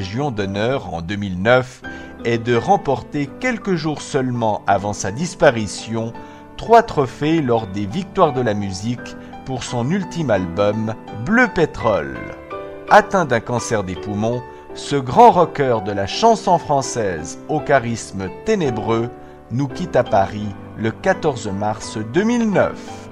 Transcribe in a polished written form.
Légion d'honneur en 2009 est de remporter quelques jours seulement avant sa disparition 3 trophées lors des Victoires de la musique pour son ultime album Bleu Pétrole. Atteint d'un cancer des poumons, ce grand rocker de la chanson française au charisme ténébreux nous quitte à Paris le 14 mars 2009.